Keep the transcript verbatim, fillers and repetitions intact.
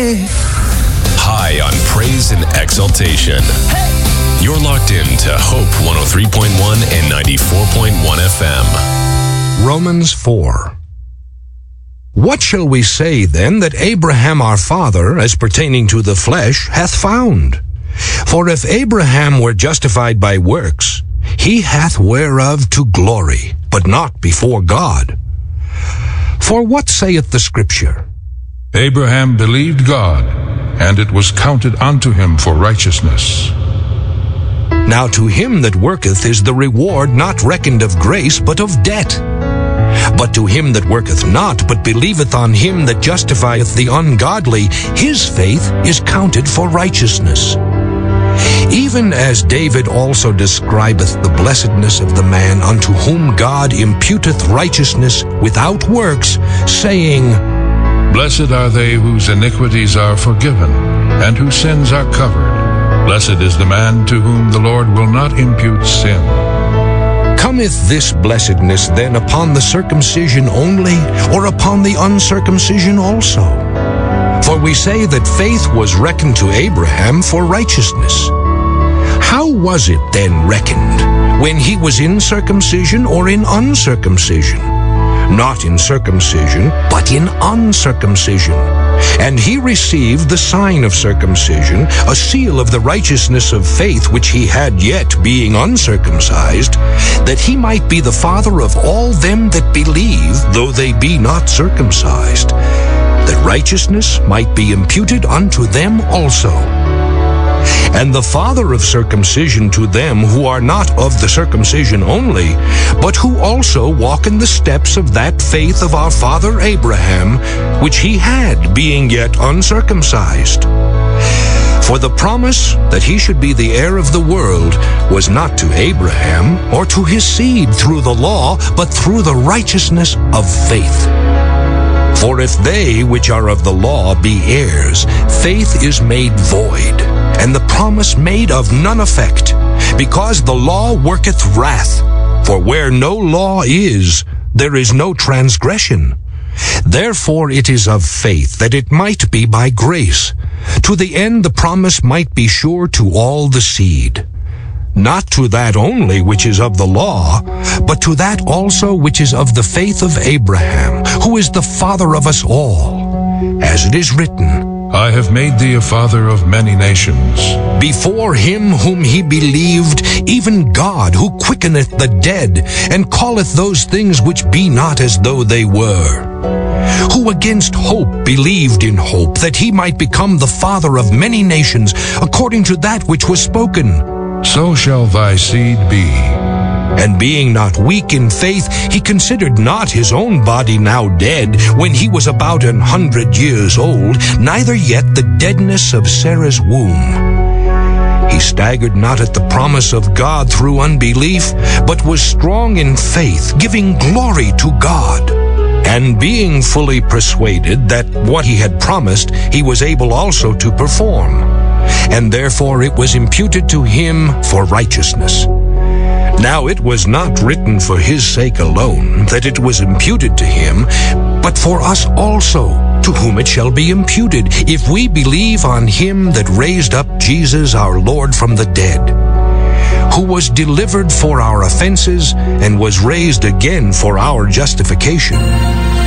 day. High on praise and exaltation. Hey! You're locked in to Hope one oh three point one and ninety-four point one F M. Romans four. What shall we say then that Abraham our father, as pertaining to the flesh, hath found? For if Abraham were justified by works, he hath whereof to glory, but not before God. For what saith the Scripture? Abraham believed God, and it was counted unto him for righteousness. Now to him that worketh is the reward not reckoned of grace, but of debt. But to him that worketh not, but believeth on him that justifieth the ungodly, his faith is counted for righteousness. Even as David also describeth the blessedness of the man unto whom God imputeth righteousness without works, saying, Blessed are they whose iniquities are forgiven, and whose sins are covered. Blessed is the man to whom the Lord will not impute sin. Cometh this blessedness then upon the circumcision only, or upon the uncircumcision also? For we say that faith was reckoned to Abraham for righteousness. How was it then reckoned? When he was in circumcision or in uncircumcision? Not in circumcision, but in uncircumcision. And he received the sign of circumcision, a seal of the righteousness of faith which he had yet, being uncircumcised, that he might be the father of all them that believe, though they be not circumcised, that righteousness might be imputed unto them also. And the father of circumcision to them who are not of the circumcision only, but who also walk in the steps of that faith of our father Abraham, which he had, being yet uncircumcised. For the promise that he should be the heir of the world was not to Abraham, or to his seed through the law, but through the righteousness of faith. For if they which are of the law be heirs, faith is made void, and the promise made of none effect, because the law worketh wrath. For where no law is, there is no transgression. Therefore it is of faith, that it might be by grace, to the end the promise might be sure to all the seed. Not to that only which is of the law, but to that also which is of the faith of Abraham, who is the father of us all. As it is written, I have made thee a father of many nations. Before him whom he believed, even God, who quickeneth the dead, and calleth those things which be not as though they were. Who against hope believed in hope, that he might become the father of many nations, according to that which was spoken. So shall thy seed be. And being not weak in faith, he considered not his own body now dead, when he was about an hundred years old, neither yet the deadness of Sarah's womb. He staggered not at the promise of God through unbelief, but was strong in faith, giving glory to God. And being fully persuaded that what he had promised, he was able also to perform. And therefore it was imputed to him for righteousness. Now it was not written for his sake alone that it was imputed to him, but for us also, to whom it shall be imputed, if we believe on him that raised up Jesus our Lord from the dead, who was delivered for our offenses and was raised again for our justification.